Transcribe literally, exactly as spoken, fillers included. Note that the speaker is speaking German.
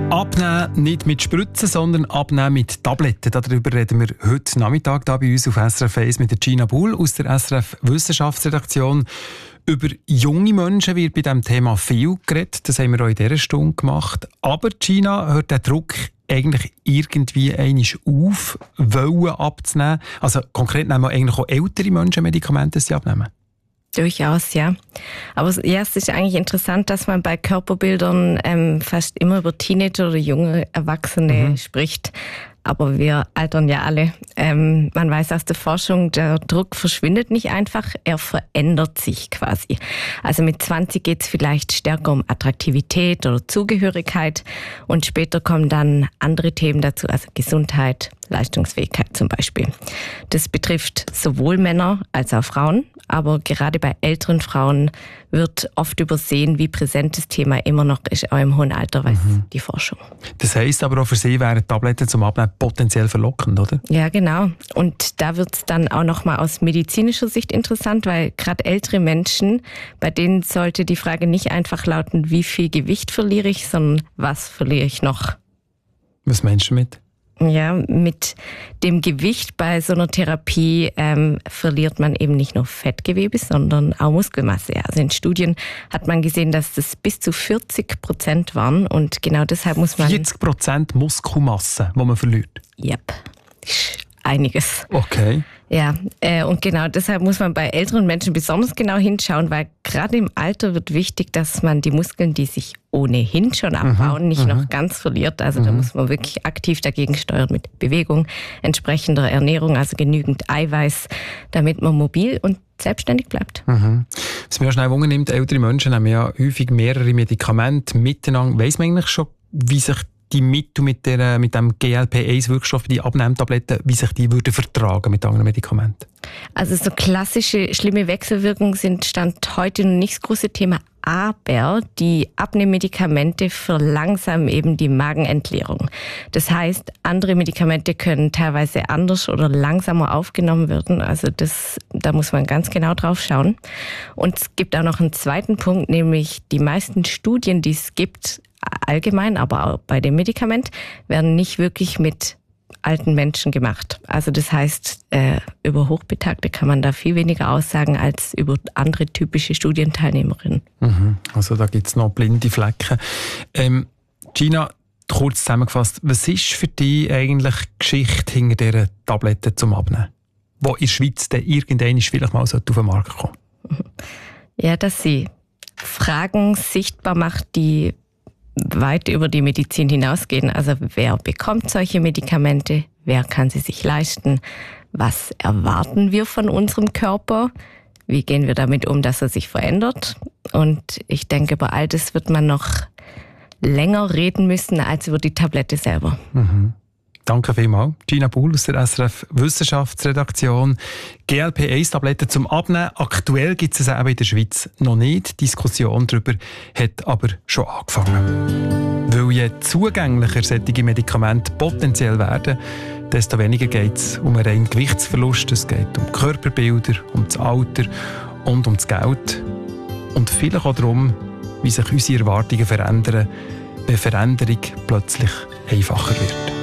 Abnehmen nicht mit Spritzen, sondern abnehmen mit Tabletten. Darüber reden wir heute Nachmittag hier bei uns auf S R F eins mit der Gina Buhl aus der S R F Wissenschaftsredaktion. Über junge Menschen wird bei diesem Thema viel geredet. Das haben wir auch in dieser Stunde gemacht. Aber Gina, hört der Druck eigentlich irgendwie einmal auf, wollen abzunehmen? Also konkret nehmen eigentlich auch ältere Menschen Medikamente, die abnehmen? Durchaus, ja. Aber ja, es ist eigentlich interessant, dass man bei Körperbildern ähm, fast immer über Teenager oder junge Erwachsene mhm. spricht. Aber wir altern ja alle. Ähm, man weiß aus der Forschung, der Druck verschwindet nicht einfach, er verändert sich quasi. Also mit zwanzig geht es vielleicht stärker um Attraktivität oder Zugehörigkeit und später kommen dann andere Themen dazu, also Gesundheit, Leistungsfähigkeit zum Beispiel. Das betrifft sowohl Männer als auch Frauen, aber gerade bei älteren Frauen wird oft übersehen, wie präsent das Thema immer noch ist, auch im hohen Alter, weiß mhm. die Forschung. Das heisst aber auch für Sie wären Tabletten zum Abnehmen potenziell verlockend, oder? Ja, genau. Und da wird es dann auch noch mal aus medizinischer Sicht interessant, weil gerade ältere Menschen, bei denen sollte die Frage nicht einfach lauten, wie viel Gewicht verliere ich, sondern was verliere ich noch? Was meinst du damit? Ja, mit dem Gewicht bei so einer Therapie ähm, verliert man eben nicht nur Fettgewebe, sondern auch Muskelmasse. Also in Studien hat man gesehen, dass das bis zu vierzig Prozent waren und genau deshalb muss man... vierzig Prozent Muskelmasse, die man verliert? Yep, das ist einiges. Okay. Ja, äh, und genau deshalb muss man bei älteren Menschen besonders genau hinschauen, weil gerade im Alter wird wichtig, dass man die Muskeln, die sich ohnehin schon abbauen, mhm, nicht mhm. noch ganz verliert. Also mhm. da muss man wirklich aktiv dagegen steuern mit Bewegung, entsprechender Ernährung, also genügend Eiweiß, damit man mobil und selbstständig bleibt. Mhm. Was mir auch schnell Wunder nimmt, ältere Menschen haben ja häufig mehrere Medikamente miteinander. Weiss man eigentlich schon, wie sich die Mittel mit, der, mit dem G L P eins Wirkstoff, die Abnehmtabletten, wie sich die würden vertragen mit anderen Medikamenten? Also so klassische schlimme Wechselwirkungen sind Stand heute noch nicht das große Thema, aber die Abnehmmedikamente verlangsamen eben die Magenentleerung. Das heißt, andere Medikamente können teilweise anders oder langsamer aufgenommen werden. Also das, da muss man ganz genau drauf schauen. Und es gibt auch noch einen zweiten Punkt, nämlich die meisten Studien, die es gibt, allgemein, aber auch bei dem Medikament, werden nicht wirklich mit alten Menschen gemacht. Also das heißt, äh, über Hochbetagte kann man da viel weniger aussagen als über andere typische Studienteilnehmerinnen. Mhm. Also da gibt es noch blinde Flecken. Ähm, Gina, kurz zusammengefasst, was ist für dich eigentlich die Geschichte hinter dieser Tabletten zum Abnehmen, die in der Schweiz dann irgendwann vielleicht mal auf den Markt kommen? Ja, dass sie Fragen sichtbar macht, die weit über die Medizin hinausgehen. Also wer bekommt solche Medikamente? Wer kann sie sich leisten? Was erwarten wir von unserem Körper? Wie gehen wir damit um, dass er sich verändert? Und ich denke, über all das wird man noch länger reden müssen als über die Tablette selber. Mhm. Danke vielmals. Gina Buhl aus der S R F Wissenschaftsredaktion. G L P eins Tabletten zum Abnehmen. Aktuell gibt es eben in der Schweiz noch nicht. Die Diskussion darüber hat aber schon angefangen. Weil je zugänglicher solche Medikamente potenziell werden, desto weniger geht es um einen reinen Gewichtsverlust. Es geht um Körperbilder, um das Alter und um das Geld. Und vielleicht auch darum, wie sich unsere Erwartungen verändern, wenn Veränderung plötzlich einfacher wird.